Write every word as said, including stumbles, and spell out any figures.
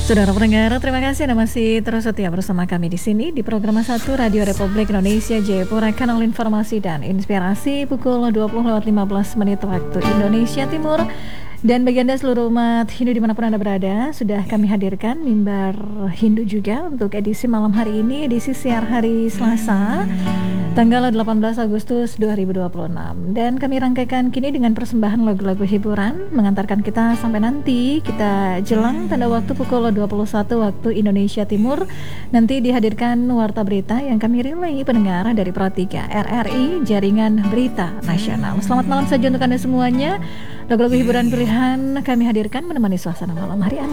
Saudara pendengar, terima kasih Anda masih terus setia bersama kami di sini di program satu Radio Republik Indonesia Jayapura, kanal informasi dan inspirasi pukul dua puluh lewat lima belas menit waktu Indonesia Timur. Dan bagi Anda seluruh umat Hindu dimanapun Anda berada, sudah kami hadirkan mimbar Hindu juga untuk edisi malam hari ini, edisi siar hari Selasa, tanggal delapan belas Agustus dua ribu dua puluh enam. Dan kami rangkaikan kini dengan persembahan lagu-lagu hiburan, mengantarkan kita sampai nanti kita jelang tanda waktu pukul dua puluh satu waktu Indonesia Timur. Nanti dihadirkan warta berita yang kami relay pendengar dari Pro tiga R R I, Jaringan Berita Nasional. Selamat malam saja untuk Anda semuanya. Lagu-lagu hiburan pilihan kami hadirkan menemani suasana malam hari Anda.